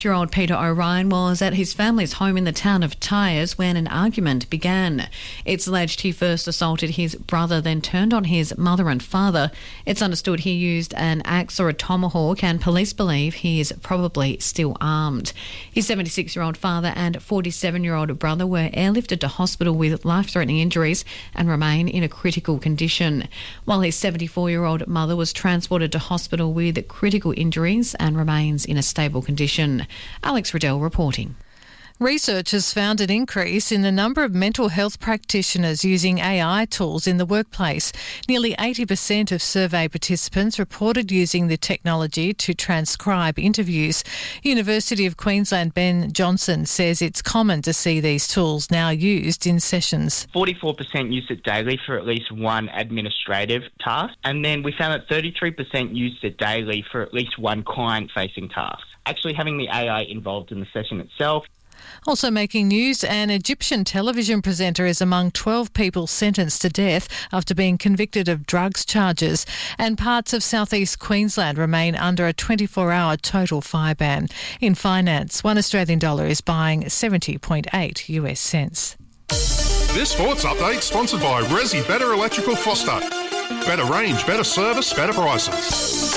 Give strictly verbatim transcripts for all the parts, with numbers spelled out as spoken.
Year old Peter O'Ryan was at his family's home in the town of Tyres when an argument began. It's alleged he first assaulted his brother, then turned on his mother and father. It's understood he used an axe or a tomahawk, and police believe he is probably still armed. His seventy-six-year-old father and forty-seven-year-old brother were airlifted to hospital with life-threatening injuries and remain in a critical condition, while his seventy-four-year-old mother was transported to hospital with critical injuries and remains in a stable condition. Alex Riddell reporting. Research has found an increase in the number of mental health practitioners using A I tools in the workplace. Nearly eighty percent of survey participants reported using the technology to transcribe interviews. University of Queensland Ben Johnson says it's common to see these tools now used in sessions. forty-four percent use it daily for at least one administrative task, and then we found that thirty-three percent used it daily for at least one client-facing task. Actually having the A I involved in the session itself. Also making news, an Egyptian television presenter is among twelve people sentenced to death after being convicted of drugs charges, and parts of southeast Queensland remain under a twenty-four hour total fire ban. In finance, one Australian dollar is buying seventy point eight US cents. This sports update sponsored by Resi Better Electrical Foster. Better range, better service, better prices.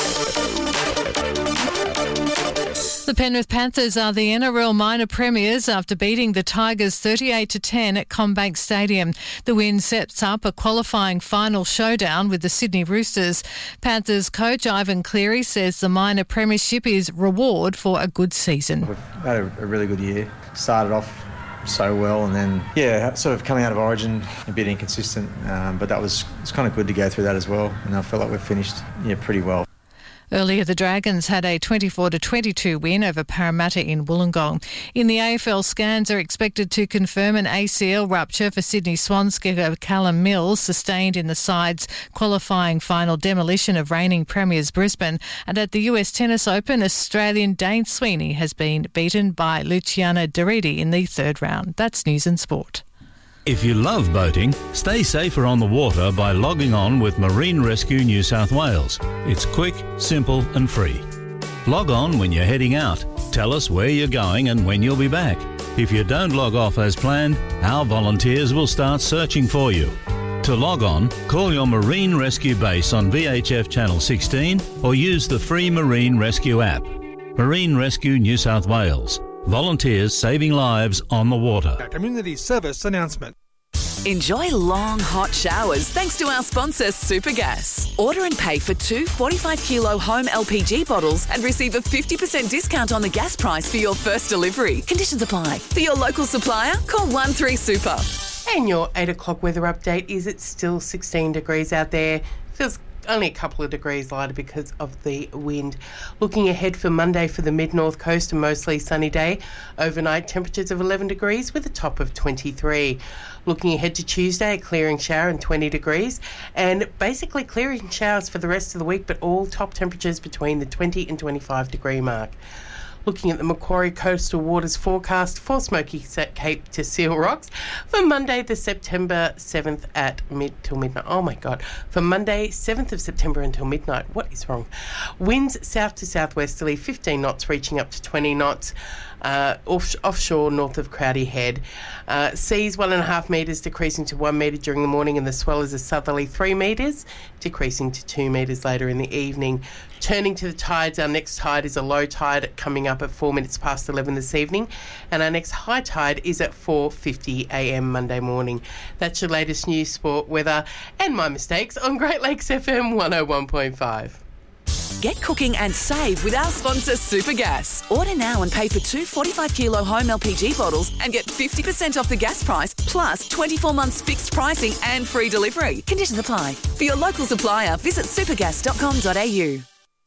The Penrith Panthers are the N R L minor premiers after beating the Tigers thirty-eight to ten at CommBank Stadium. The win sets up a qualifying final showdown with the Sydney Roosters. Panthers coach Ivan Cleary says the minor premiership is reward for a good season. We've had a, a really good year. Started off so well, and then yeah, sort of coming out of Origin a bit inconsistent, um, but that was it's kind of good to go through that as well. And I feel like we've finished yeah pretty well. Earlier, the Dragons had a twenty-four to twenty-two win over Parramatta in Wollongong. In the A F L, scans are expected to confirm an A C L rupture for Sydney Swans skipper Callum Mills, sustained in the side's qualifying final demolition of reigning premiers Brisbane. And at the U S Tennis Open, Australian Dane Sweeney has been beaten by Luciana Derridi in the third round. That's News and Sport. If you love boating, stay safer on the water by logging on with Marine Rescue New South Wales. It's quick, simple and free. Log on when you're heading out. Tell us where you're going and when you'll be back. If you don't log off as planned, our volunteers will start searching for you. To log on, call your Marine Rescue base on V H F Channel sixteen or use the free Marine Rescue app. Marine Rescue New South Wales. Volunteers saving lives on the water. A community service announcement. Enjoy long, hot showers thanks to our sponsor, Supergas. Order and pay for two forty-five kilo home L P G bottles and receive a fifty percent discount on the gas price for your first delivery. Conditions apply. For your local supplier, call one three super. And your eight o'clock weather update is it's still sixteen degrees out there. Feels only a couple of degrees lighter because of the wind. Looking ahead for Monday for the mid-north coast, a mostly sunny day. Overnight temperatures of eleven degrees with a top of twenty-three. Looking ahead to Tuesday, a clearing shower and twenty degrees. And basically clearing showers for the rest of the week, but all top temperatures between the twenty and twenty-five degree mark. Looking at the Macquarie Coastal Waters forecast for Smoky Cape to Seal Rocks for Monday, the September seventh at mid till midnight. Oh my God. For Monday, seventh of September until midnight. What is wrong? Winds south to southwesterly, fifteen knots reaching up to twenty knots. Uh, off, offshore north of Crowdy Head. Uh, seas one and a half metres decreasing to one metre during the morning, and the swell is a southerly three metres, decreasing to two metres later in the evening. Turning to the tides, our next tide is a low tide coming up at four minutes past eleven this evening, and our next high tide is at four fifty a m Monday morning. That's your latest news, sport, weather, and my mistakes on Great Lakes F M one oh one point five. Get cooking and save with our sponsor, Supergas. Order now and pay for two forty-five kilo home L P G bottles and get fifty percent off the gas price, plus twenty-four months fixed pricing and free delivery. Conditions apply. For your local supplier, visit supergas dot com dot a u.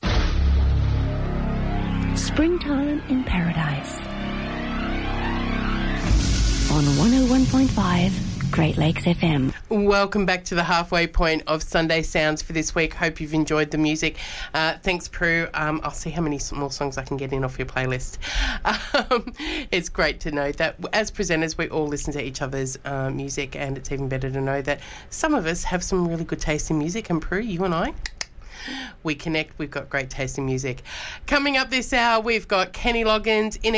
Springtime in Paradise. On one oh one point five Great Lakes F M. Welcome back to the halfway point of Sunday Sounds for this week. Hope you've enjoyed the music. Uh, thanks, Prue. Um, I'll see how many more songs I can get in off your playlist. Um, it's great to know that as presenters, we all listen to each other's uh, music, and it's even better to know that some of us have some really good taste in music. And Prue, you and I, we connect. We've got great taste in music. Coming up this hour, we've got Kenny Loggins in